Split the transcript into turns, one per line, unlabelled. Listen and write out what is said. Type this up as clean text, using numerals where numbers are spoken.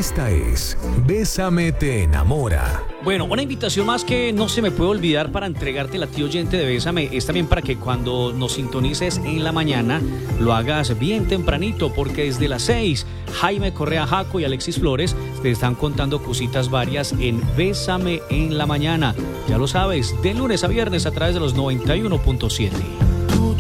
Esta es Bésame te enamora.
Bueno, una invitación más que no se me puede olvidar para entregarte a ti oyente de Bésame es también para que cuando nos sintonices en la mañana lo hagas bien tempranito, porque desde las 6 Jaime Correa Jaco y Alexis Flores te están contando cositas varias en Bésame en la mañana. Ya lo sabes, de lunes a viernes a través de los 91.7.